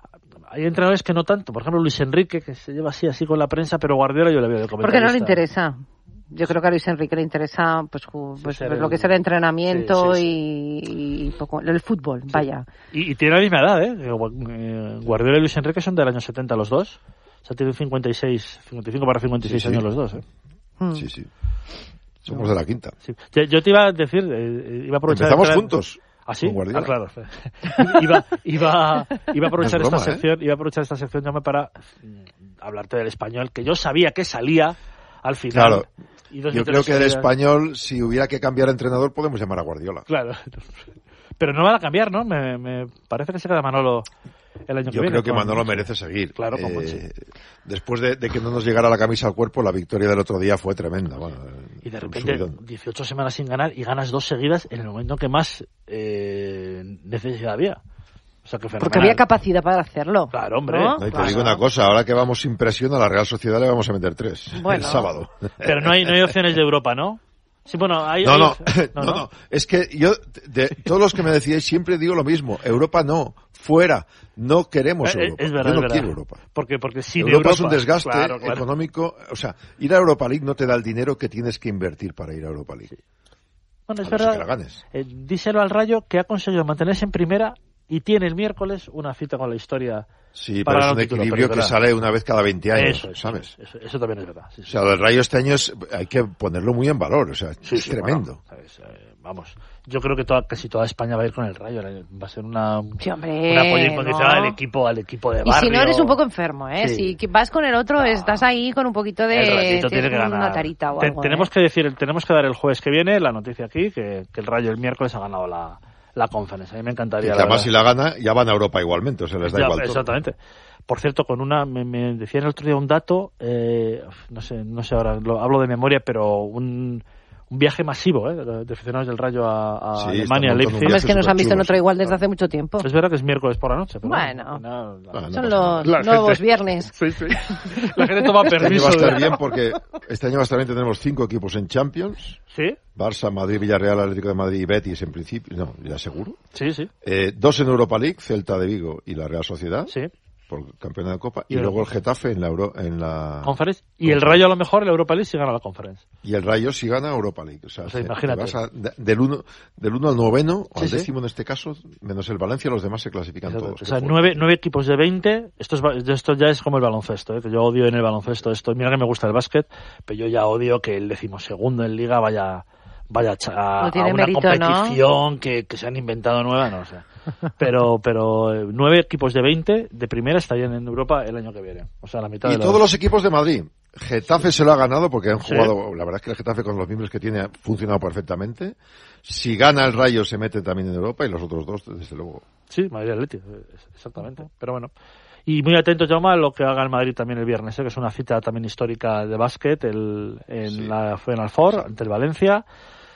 Hay entrenadores que no tanto, por ejemplo Luis Enrique, que se lleva así así con la prensa, pero Guardiola yo le veo de comentarista.
Porque no le interesa. Yo creo que a Luis Enrique le interesa pues, ju- pues,
ser
pues,
el-
lo que es el entrenamiento
Sí, sí,
y, y poco, el fútbol, vaya.
Y, y tiene la misma edad, ¿eh? Eh, Guardiola y Luis Enrique son del año setenta los dos. O sea, tienen cincuenta y seis, cincuenta y cinco para cincuenta y seis
Sí, sí.
años los dos, ¿eh?
Mm.
Sí, sí. Somos de la quinta.
Sí. Yo, yo te iba a decir, eh, iba a aprovechar...
Empezamos
el-
juntos.
¿Ah, sí?
con Guardiola.
Ah, claro. iba, iba, iba a aprovechar
No es broma,
esta
¿eh?
sección, iba a aprovechar esta sección, llame para mm, hablarte del español, que yo sabía que salía al final.
Claro.
Y dos
Yo
y tres
creo que del
salidas.
español, si hubiera que cambiar de entrenador, podemos llamar a Guardiola.
Claro. Pero no van a cambiar, ¿no? Me, me parece que se queda Manolo el año que
Yo
viene.
creo que
con-
Manolo merece seguir.
Claro, con
Eh,
Monchi.
después de, de que no nos llegara la camisa al cuerpo, la victoria del otro día fue tremenda. Bueno,
Y de
un
repente,
subidón.
dieciocho semanas sin ganar y ganas dos seguidas en el momento que más eh, necesidad había. O sea, que
Porque
fenomenal.
había capacidad para hacerlo.
Claro, hombre.
¿no?
No, y te
Claro.
digo una cosa, ahora que vamos sin presión a la Real Sociedad le vamos a meter tres
Bueno.
el sábado.
Pero no hay, no hay opciones de Europa, ¿no? Sí, bueno, hay...
No,
hay-
no, no, no, es que yo, de todos los que me decíais, siempre digo lo mismo. Europa no, fuera, no queremos
Eh,
Europa.
es verdad,
yo no
es verdad.
quiero Europa.
Porque, porque sin
Europa,
Europa...
es un desgaste
Claro, claro.
económico. O sea, ir a Europa League no te da el dinero que tienes que invertir para ir a Europa League.
Bueno, es
A no ser
verdad.
que la ganes.
Eh, díselo al Rayo que ha conseguido mantenerse en primera y tiene el miércoles una cita con la historia.
Sí,
para
pero es
ganar
un
título,
equilibrio
pero
que
es verdad.
sale una vez cada veinte años,
Eso es,
¿sabes?
Eso, eso también es verdad. Sí,
O
sí.
sea, lo del Rayo este año es, hay que ponerlo muy en valor, o sea,
Sí,
es
sí,
tremendo.
bueno, ¿sabes? Eh, vamos, yo creo que toda, casi toda España va a ir con el Rayo. Va a ser una,
Sí, hombre,
un apoyo incondicional
¿no?
al equipo, al equipo de
Y
barrio.
si no eres un poco enfermo, ¿eh?
Sí.
Si que vas con el otro, estás ahí con un poquito de...
El Rayito tiene que
una
ganar.
tarita o
Te-
algo,
tenemos
¿eh?
que decir, tenemos que dar el jueves que viene la noticia aquí que, que el Rayo el miércoles ha ganado la, la conferencia. A mí me
Y
encantaría.
que
la
además
verdad.
si la gana, ya van a Europa igualmente, o sea, les da
Ya,
igual todo.
exactamente. Por cierto, con una me, me decían el otro día un dato, eh, no sé, no sé ahora, lo hablo de memoria, pero un, un viaje masivo, ¿eh? de de aficionados del Rayo a, a
Sí,
Alemania,
están montando
Leipzig.
un
Hombre,
viaje
es que nos han visto en
superchulo,
otro
sí.
igual desde hace mucho tiempo.
Es verdad que es miércoles por la noche, pero
Bueno,
no, no,
Ah, no
son
pasa
los
La
nuevos
gente-
viernes.
Sí, sí. La gente toma
Este año
permiso.
va a estar
de-
bien porque este año va a estar bien, tenemos cinco equipos en Champions.
Sí,
Barça, Madrid, Villarreal, Atlético de Madrid y Betis en principio, no, ya seguro.
sí, sí.
Eh, dos en Europa League, Celta de Vigo y la Real Sociedad,
Sí.
por campeonato de Copa, y,
Y el-
luego el Getafe en la, Euro- en la
Conference. Y el Rayo a lo mejor, el Europa League, sí gana la Conference.
y el Rayo si gana Europa League. O sea,
O sea,
te-
imagínate.
te vas a- de- del uno del uno al noveno o
Sí,
al
sí.
décimo en este caso, menos el Valencia, los demás se clasifican todos.
O sea,
Qué
nueve,
fuerte.
nueve equipos de veinte. Esto, es, ba- esto ya es como el baloncesto, ¿eh? Que yo odio en el baloncesto esto. Mira que me gusta el básquet, pero yo ya odio que el decimosegundo en Liga vaya vaya a, cha- a-
No tiene
a una
mérito, ¿no?
competición que, que se han inventado nueva, no sé. Pero, pero eh, nueve equipos de veinte de primera estarían en Europa el año que viene. O sea, la mitad
Y
de los...
todos los equipos de Madrid. Getafe se lo ha ganado porque han
Sí.
jugado, la verdad es que el Getafe con los miembros que tiene ha funcionado perfectamente. Si gana el Rayo se mete también en Europa y los otros dos, desde luego.
Sí, Madrid Atleti, eh, exactamente. Pero bueno. Y muy atentos, Jaume, a lo que haga el Madrid también el viernes, ¿eh? Que es una cita también histórica de básquet el, en
Sí.
la Final Four ante el Valencia.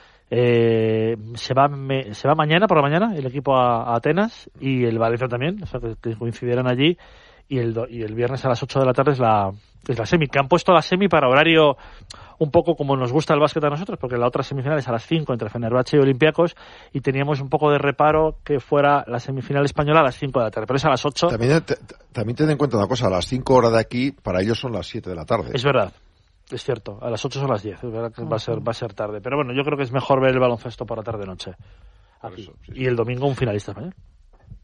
Eh, se va me- se va mañana por la mañana el equipo a, a Atenas y el Valencia también, o sea que, que coincidirán allí, y el do- y el viernes a las ocho de la tarde es la es la semi, que han puesto la semi para horario un poco como nos gusta el básquet a nosotros, porque la otra semifinal es a las cinco entre Fenerbahce y Olympiacos, y teníamos un poco de reparo que fuera la semifinal española a las cinco de la tarde, pero es a las ocho.
También, te- también ten en cuenta una cosa, a las cinco horas de aquí, para ellos son las siete de la tarde.
Es verdad. Es cierto, a las ocho son las diez, es verdad que va a ser va a ser tarde, pero bueno, yo creo que es mejor ver el baloncesto por la tarde noche.
Por
Aquí.
eso, sí,
Y el domingo un finalista español.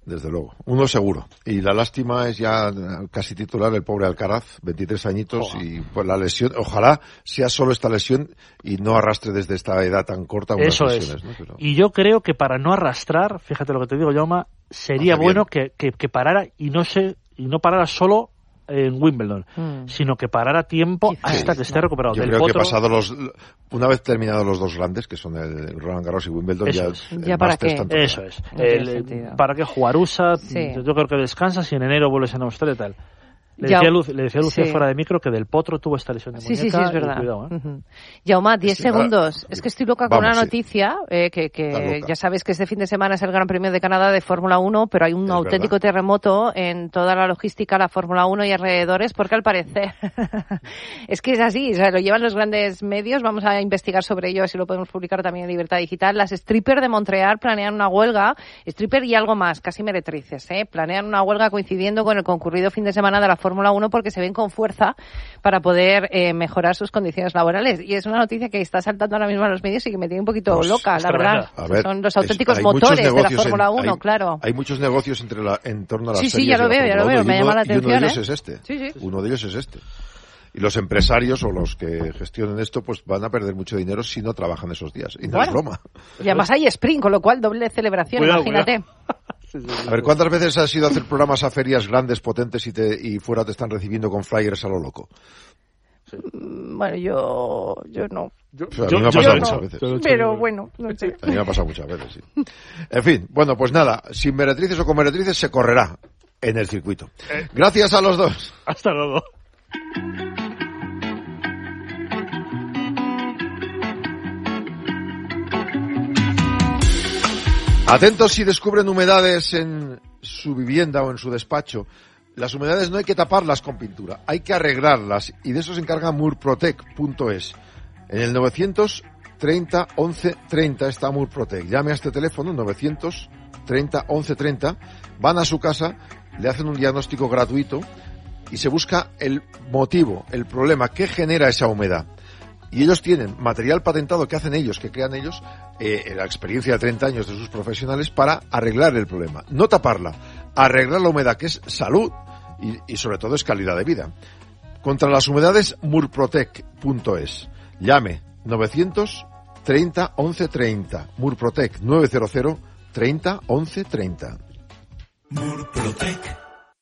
Desde luego, uno seguro. Y la lástima es ya casi titular el pobre Alcaraz, veintitrés añitos, oh. y pues la lesión, ojalá sea solo esta lesión y no arrastre desde esta edad tan corta unas
Eso
lesiones.
Es.
¿No? Pero...
Y yo creo que para no arrastrar, fíjate lo que te digo, Jaume, sería bueno que, que, que parara y no se y no parara solo en Wimbledon, mm. sino que parara tiempo sí, hasta sí, que esté recuperado.
Yo
Del
creo
potro...
que pasado los, una vez terminados los dos grandes, que son el Roland Garros y Wimbledon,
Eso
ya,
es.
el
¿Ya para qué?
Eso es. El, para que jugar U S A, sí. yo creo que descansas y en enero vuelves a Australia y tal. Le decía, Luz, le decía a Lucía sí. fuera de micro que Del Potro tuvo esta lesión de muñeca.
Sí, sí, sí, es verdad.
Cuidado, ¿eh?
Uh-huh. Jaume, diez sí, segundos. Es que estoy loca con Vamos, una noticia, sí. eh, que, que ya sabes que este fin de semana es el Gran Premio de Canadá de Fórmula uno, pero hay un es auténtico verdad. terremoto en toda la logística, la Fórmula uno y alrededores, porque al parecer es que es así, o sea, lo llevan los grandes medios, vamos a investigar sobre ello, así lo podemos publicar también en Libertad Digital. Las strippers de Montreal planean una huelga, stripper y algo más, casi meretrices, ¿eh? Planean una huelga coincidiendo con el concurrido fin de semana de la Fórmula uno porque se ven con fuerza para poder eh, mejorar sus condiciones laborales. Y es una noticia que está saltando ahora mismo a los medios y que me tiene un poquito pues, loca, la verdad.
Ver,
son los auténticos es, motores de la Fórmula uno,
hay,
claro.
Hay muchos negocios entre la, en torno a las
sí,
series
sí, ya lo veo, ya lo veo, me
uno,
llama la atención.
Y uno de ellos
¿eh?
es este.
Sí, sí.
Uno de ellos es este. Y los empresarios o los que gestionen esto pues van a perder mucho dinero si no trabajan esos días. Y no bueno, es broma.
Y además hay sprint, con lo cual doble celebración, cuidado, imagínate.
Cuidado. A ver, ¿cuántas veces has ido a hacer programas a ferias grandes, potentes y, te, y fuera te están recibiendo con flyers a lo loco?
Sí. Bueno, yo yo no.
Yo, o sea, a mí me ha pasado muchas
no,
veces.
Pero bueno, no sé.
A mí me ha pasado muchas veces, sí. En fin, bueno, pues nada, sin meretrices o con meretrices se correrá en el circuito. Gracias a los dos.
Hasta luego.
Atentos si descubren humedades en su vivienda o en su despacho. Las humedades no hay que taparlas con pintura, hay que arreglarlas y de eso se encarga murprotec punto es. En el novecientos treinta once treinta está Murprotec. Llame a este teléfono novecientos treinta once treinta, van a su casa, le hacen un diagnóstico gratuito y se busca el motivo, el problema que genera esa humedad. Y ellos tienen material patentado que hacen ellos, que crean ellos, eh, la experiencia de treinta años de sus profesionales para arreglar el problema. No taparla, arreglar la humedad, que es salud y, y sobre todo es calidad de vida. Contra las humedades, murprotec punto es. Llame novecientos treinta once treinta. Murprotec novecientos treinta once treinta.
Murprotec.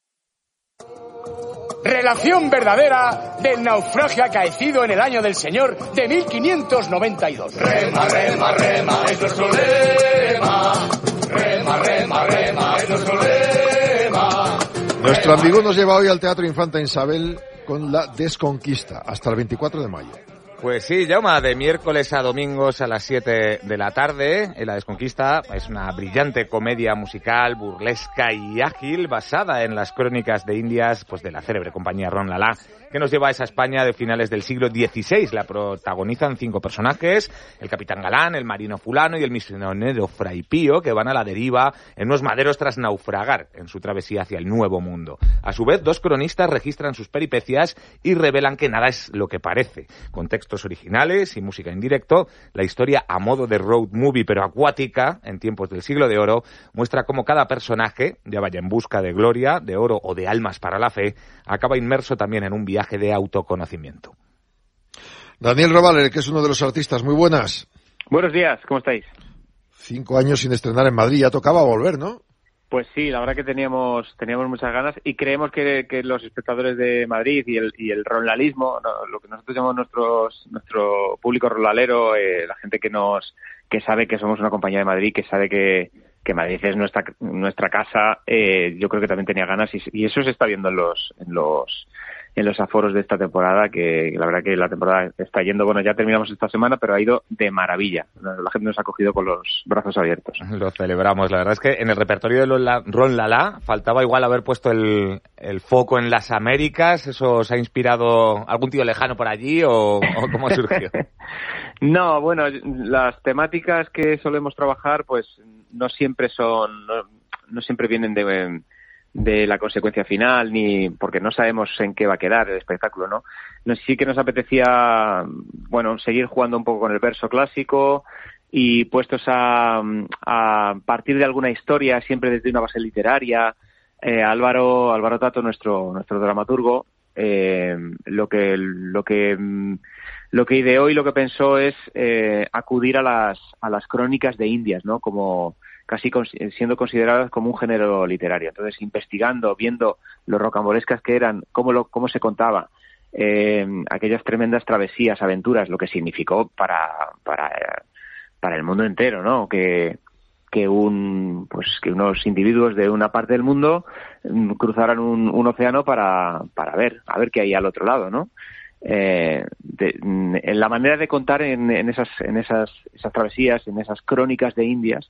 Relación verdadera del naufragio acaecido en el año del Señor de mil quinientos noventa y dos. Rema, rema, rema, es nuestro lema. Rema, rema, rema, es nuestro lema.
Nuestro amigo nos lleva hoy al Teatro Infanta Isabel con La Desconquista, hasta el veinticuatro de mayo.
Pues sí, Jaume, de miércoles a domingos a las siete de la tarde. En La Desconquista es una brillante comedia musical, burlesca y ágil, basada en las crónicas de Indias, pues de la célebre compañía Ron Lala, que nos lleva a esa España de finales del siglo dieciséis. La protagonizan cinco personajes: el capitán Galán, el marino fulano y el misionero Fray Pío, que van a la deriva en unos maderos tras naufragar en su travesía hacia el Nuevo Mundo. A su vez, dos cronistas registran sus peripecias y revelan que nada es lo que parece. Con textos originales y música en directo, la historia a modo de road movie pero acuática, en tiempos del siglo de oro, muestra cómo cada personaje, ya vaya en busca de gloria, de oro o de almas para la fe, acaba inmerso también en un viaje de autoconocimiento.
Daniel Robaler, que es uno de los artistas, muy buenas.
Buenos días, ¿cómo estáis?
Cinco años sin estrenar en Madrid, ya tocaba volver, ¿no?
Pues sí, la verdad que teníamos teníamos muchas ganas y creemos que, que los espectadores de Madrid y el y el ronlalismo, no, lo que nosotros llamamos nuestros nuestro público ronlalero, eh, la gente que nos que sabe que somos una compañía de Madrid, que sabe que que Madrid es nuestra nuestra casa, eh, yo creo que también tenía ganas y, y eso se está viendo en los en los en los aforos de esta temporada, que la verdad que la temporada está yendo, bueno, ya terminamos esta semana, pero ha ido de maravilla. La gente nos ha cogido con los brazos abiertos.
Lo celebramos. La verdad es que en el repertorio de Ron Lala faltaba igual haber puesto el, el foco en las Américas. ¿Eso os ha inspirado algún tío lejano por allí o, o cómo surgió?
No, bueno, las temáticas que solemos trabajar pues no siempre son, no, no siempre vienen de... de la consecuencia final, ni porque no sabemos en qué va a quedar el espectáculo, ¿no? no sí que nos apetecía, bueno, seguir jugando un poco con el verso clásico, y puestos a, a partir de alguna historia, siempre desde una base literaria. Eh, Álvaro, Álvaro Tato, nuestro, nuestro dramaturgo, eh, lo que, lo que, lo que ideó y lo que pensó es eh, acudir a las, a las crónicas de Indias, ¿no? Como casi con, siendo consideradas como un género literario. Entonces, investigando, viendo lo rocambolescas que eran, cómo lo, cómo se contaba, eh, aquellas tremendas travesías, aventuras, lo que significó para, para, para el mundo entero, ¿no? Que, que un, pues, que unos individuos de una parte del mundo cruzaran un, un océano para, para ver, a ver qué hay al otro lado, ¿no? Eh, de, en la manera de contar en, en esas, en esas, esas travesías, en esas crónicas de Indias,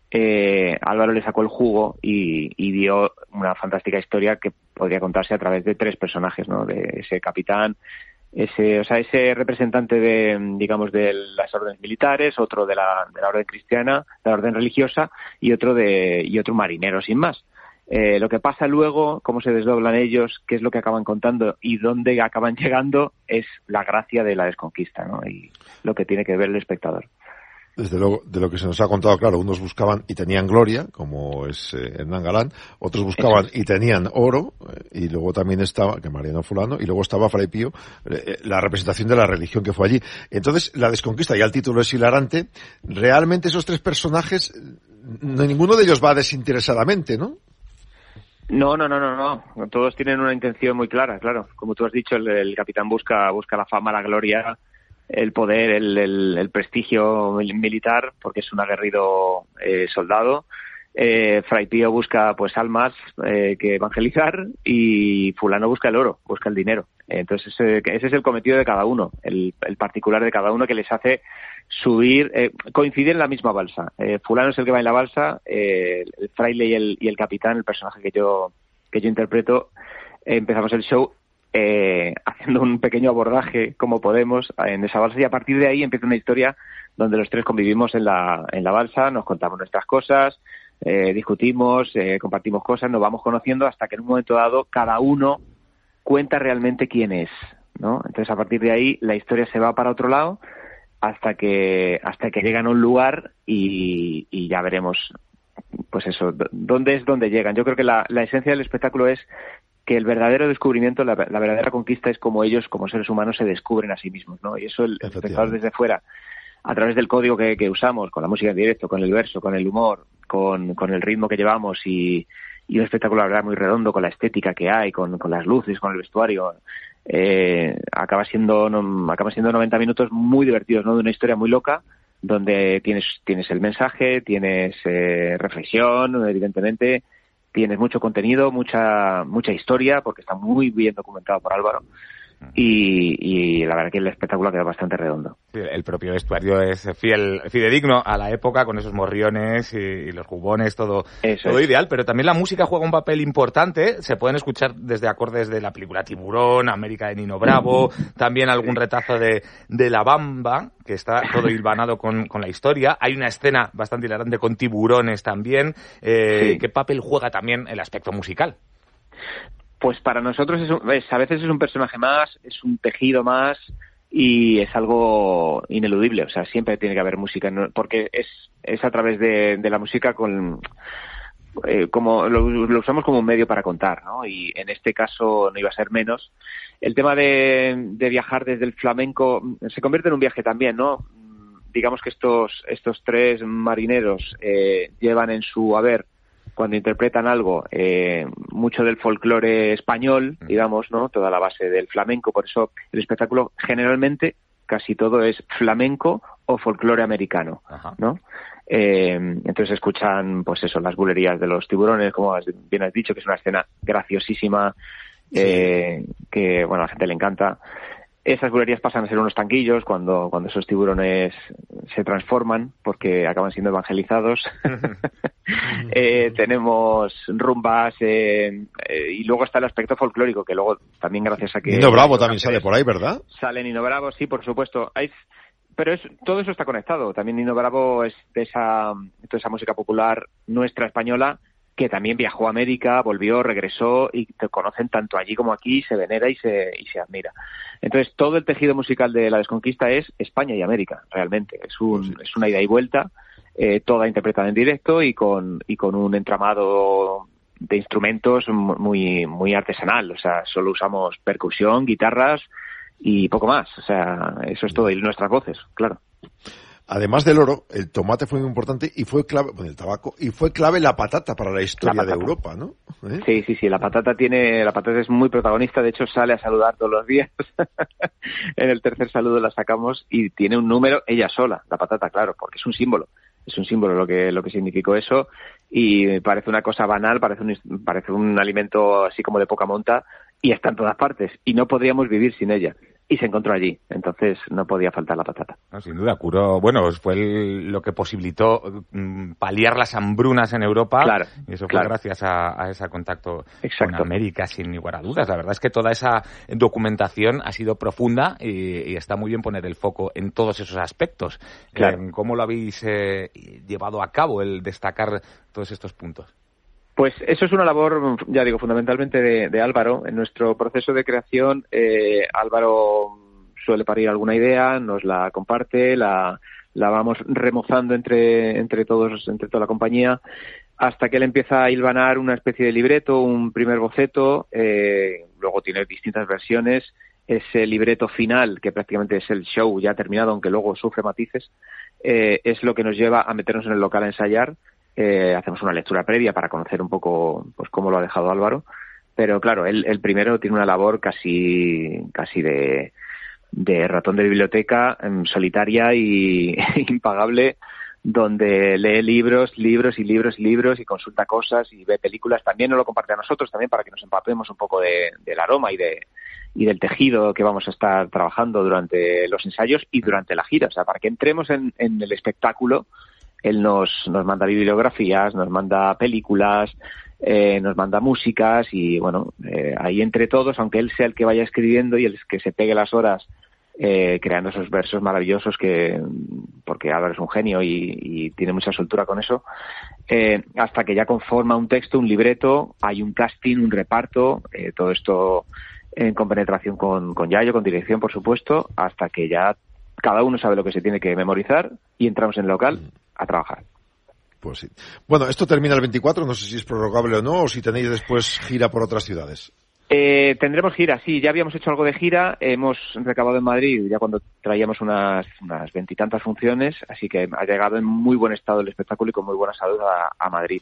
eh, Álvaro le sacó el jugo y, y dio una fantástica historia que podría contarse a través de tres personajes, ¿no? De ese capitán, ese, o sea, ese representante de, digamos, de las órdenes militares, otro de la, de la orden cristiana, de la orden religiosa, y otro de, y otro marinero, sin más. Eh, lo que pasa luego, cómo se desdoblan ellos, qué es lo que acaban contando y dónde acaban llegando, es la gracia de la Desconquista, ¿no? Y lo que tiene que ver el espectador.
Desde luego, de lo que se nos ha contado, claro, unos buscaban y tenían gloria, como es eh, Hernán Galán, otros buscaban y tenían oro, eh, y luego también estaba, que Mariano Fulano, y luego estaba Fray Pío, eh, la representación de la religión que fue allí. Entonces, la Desconquista, ya el título es hilarante, realmente esos tres personajes, no, ninguno de ellos va desinteresadamente, ¿no?
No, no, no, no, no. Todos tienen una intención muy clara, claro. Como tú has dicho, el, el capitán busca, busca la fama, la gloria, el poder, el, el, el prestigio militar, porque es un aguerrido eh, soldado. Eh, Fray Pío busca pues almas eh, que evangelizar, y Fulano busca el oro, busca el dinero. Entonces ese, ese es el cometido de cada uno, el, el particular de cada uno, que les hace subir, eh, coincidir en la misma balsa. Eh, Fulano es el que va en la balsa, eh, el fraile y el, y el capitán, el personaje que yo que yo interpreto, eh, empezamos el show Eh, haciendo un pequeño abordaje como podemos en esa balsa, y a partir de ahí empieza una historia donde los tres convivimos en la en la balsa, nos contamos nuestras cosas, eh, discutimos, eh, compartimos cosas, nos vamos conociendo hasta que en un momento dado cada uno cuenta realmente quién es, ¿no? Entonces a partir de ahí la historia se va para otro lado hasta que hasta que llegan a un lugar y, y ya veremos, pues eso, dónde es donde llegan. Yo creo que la, la esencia del espectáculo es que el verdadero descubrimiento, la, la verdadera conquista es como ellos, como seres humanos, se descubren a sí mismos, ¿no? Y eso el, el espectador desde fuera, a través del código que, que usamos, con la música en directo, con el verso, con el humor, con, con el ritmo que llevamos y, y un espectáculo, la verdad, muy redondo, con la estética que hay, con, con las luces, con el vestuario, eh, acaba siendo no, acaba siendo noventa minutos muy divertidos, ¿no? De una historia muy loca, donde tienes, tienes el mensaje, tienes eh, reflexión, evidentemente, tienes mucho contenido, mucha mucha historia, porque está muy bien documentado por Álvaro, y, y la verdad que el espectáculo queda bastante redondo.
Sí, el propio vestuario es fiel, fidedigno a la época, con esos morriones y, y los jubones, todo, todo ideal, pero también la música juega un papel importante. Se pueden escuchar desde acordes de la película Tiburón, América de Nino Bravo, también algún retazo de, de La Bamba, que está todo hilvanado con, con la historia. Hay una escena bastante hilarante con tiburones también. Eh, sí. ¿Qué papel juega también el aspecto musical?
Pues para nosotros es, un, es a veces es un personaje más, es un tejido más, y es algo ineludible. O sea, siempre tiene que haber música, ¿no? Porque es es a través de, de la música con eh, como lo, lo usamos como un medio para contar, ¿no? Y en este caso no iba a ser menos. El tema de, de viajar desde el flamenco se convierte en un viaje también, ¿no? Digamos que estos estos tres marineros eh, llevan en su haber, cuando interpretan algo, eh, mucho del folclore español, digamos, ¿no? Toda la base del flamenco. Por eso el espectáculo generalmente casi todo es flamenco o folclore americano, ¿no? Eh, entonces escuchan, pues eso, las bulerías de los tiburones, como bien has dicho, que es una escena graciosísima, eh, sí. que, bueno, a la gente le encanta. Esas bulerías pasan a ser unos tanquillos cuando, cuando esos tiburones se transforman, porque acaban siendo evangelizados. eh, tenemos rumbas, eh, eh, y luego está el aspecto folclórico, que luego también gracias a que...
Nino Bravo también sale por ahí, ¿verdad?
Sale Nino Bravo, sí, por supuesto. Hay, pero es, todo eso está conectado. También Nino Bravo es de esa, de esa música popular nuestra española, que también viajó a América, volvió, regresó y te conocen tanto allí como aquí, se venera y se, y se admira. Entonces, todo el tejido musical de La Desconquista es España y América, realmente. Es un, es una ida y vuelta, eh, toda interpretada en directo y con, y con un entramado de instrumentos muy, muy artesanal. O sea, solo usamos percusión, guitarras y poco más. O sea, eso es todo. Y nuestras voces, claro.
Además del oro, el tomate fue muy importante y fue clave, bueno, el tabaco, y fue clave la patata para la historia la de Europa, ¿no? ¿Eh?
Sí, sí, sí, la patata tiene, la patata es muy protagonista, de hecho sale a saludar todos los días. En el tercer saludo la sacamos y tiene un número ella sola, la patata, claro, porque es un símbolo. Es un símbolo lo que, lo que significó eso y parece una cosa banal, parece un, parece un alimento así como de poca monta y está en todas partes y no podríamos vivir sin ella. Y se encontró allí, entonces no podía faltar la patata.
No, sin duda, curó, bueno, fue el, lo que posibilitó mm, paliar las hambrunas en Europa.
Claro,
y eso fue
claro.
gracias a, a ese contacto
Exacto.
con América, sin lugar a dudas. La verdad es que toda esa documentación ha sido profunda y, y está muy bien poner el foco en todos esos aspectos.
Claro.
Eh, ¿Cómo lo habéis eh, llevado a cabo, el destacar todos estos puntos?
Pues eso es una labor, ya digo, fundamentalmente de, de Álvaro. En nuestro proceso de creación, eh, Álvaro suele parir alguna idea, nos la comparte, la, la vamos remozando entre, entre todos, entre toda la compañía, hasta que él empieza a hilvanar una especie de libreto, un primer boceto, eh, luego tiene distintas versiones. Ese libreto final, que prácticamente es el show ya terminado, aunque luego sufre matices, eh, es lo que nos lleva a meternos en el local a ensayar. Eh, hacemos una lectura previa para conocer un poco pues cómo lo ha dejado Álvaro, pero claro, él, él primero tiene una labor casi casi de, de ratón de biblioteca, eh, solitaria y impagable, donde lee libros, libros y libros y libros y consulta cosas y ve películas. También nos lo comparte a nosotros también para que nos empapemos un poco de, del aroma y de y del tejido que vamos a estar trabajando durante los ensayos y durante la gira, o sea, para que entremos en, en el espectáculo. Él nos, nos manda bibliografías, nos manda películas, eh, nos manda músicas y, bueno, eh, ahí entre todos, aunque él sea el que vaya escribiendo y el que se pegue las horas eh, creando esos versos maravillosos que, porque Álvaro es un genio y, y tiene mucha soltura con eso, eh, hasta que ya conforma un texto, un libreto, hay un casting, un reparto, eh, todo esto en compenetración con, con Yayo, con dirección, por supuesto, hasta que ya cada uno sabe lo que se tiene que memorizar y entramos en el local a trabajar.
Pues sí. Bueno, esto termina el veinticuatro, no sé si es prorrogable o no, o si tenéis después gira por otras ciudades.
Eh, tendremos gira, sí, ya habíamos hecho algo de gira, hemos recabado en Madrid ya cuando traíamos unas unas veintitantas funciones, así que ha llegado en muy buen estado el espectáculo y con muy buena salud a, a Madrid.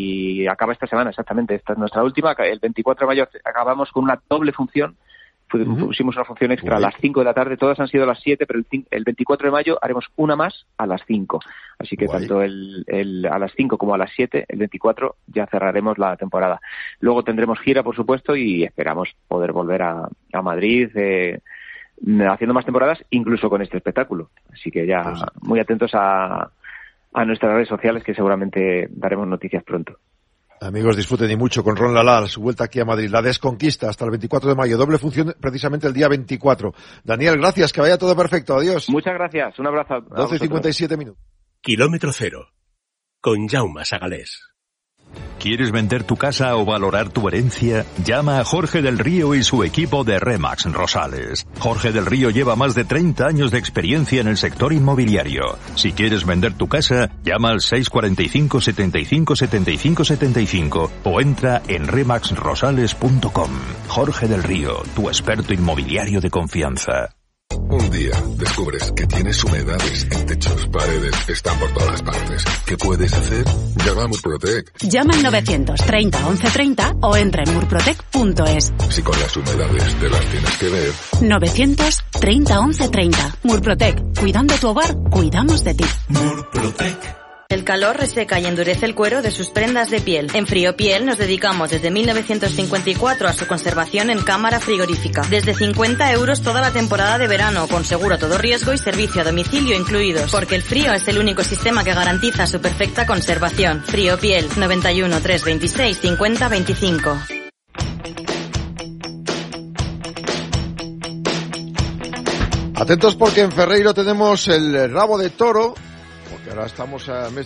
Y acaba esta semana, exactamente, esta es nuestra última, el veinticuatro de mayo acabamos con una doble función. Pusimos una función extra a las cinco de la tarde, todas han sido a las siete, pero el, el veinticuatro de mayo haremos una más a las cinco. Así que Guay. tanto el, el a las cinco como a las siete, el veinticuatro, ya cerraremos la temporada. Luego tendremos gira, por supuesto, y esperamos poder volver a, a Madrid eh, haciendo más temporadas, incluso con este espectáculo. Así que ya pues, muy atentos a, a nuestras redes sociales, que seguramente daremos noticias pronto.
Amigos, disfruten y mucho con Ron Lala, su vuelta aquí a Madrid. La Desconquista hasta el veinticuatro de mayo. Doble función precisamente el día veinticuatro. Daniel, gracias, que vaya todo perfecto. Adiós.
Muchas gracias. Un abrazo.
doce y cincuenta y siete minutos.
Kilómetro cero. Con Jaume Sagalés.
¿Quieres vender tu casa o valorar tu herencia? Llama a Jorge del Río y su equipo de Remax Rosales. Jorge del Río lleva más de treinta años de experiencia en el sector inmobiliario. Si quieres vender tu casa, llama al seis cuatro cinco, setenta y cinco, setenta y cinco, setenta y cinco o entra en remax rosales punto com. Jorge del Río, tu experto inmobiliario de confianza.
Un día descubres que tienes humedades en techos, paredes, están por todas partes. ¿Qué puedes hacer? Llama a Murprotec.
Llama al novecientos treinta once treinta o entra en murprotec punto es.
Si con las humedades te las tienes que ver.
novecientos treinta once treinta. Murprotec. Cuidando tu hogar, cuidamos de ti.
Murprotec.
El calor reseca y endurece el cuero de sus prendas de piel. En Friopiel nos dedicamos desde mil novecientos cincuenta y cuatro a su conservación en cámara frigorífica. Desde cincuenta euros toda la temporada de verano, con seguro a todo riesgo y servicio a domicilio incluidos. Porque el frío es el único sistema que garantiza su perfecta conservación. Friopiel, noventa y uno, trescientos veintiséis, cincuenta veinticinco.
Atentos porque en Ferreiro tenemos el rabo de toro, porque ahora estamos a mes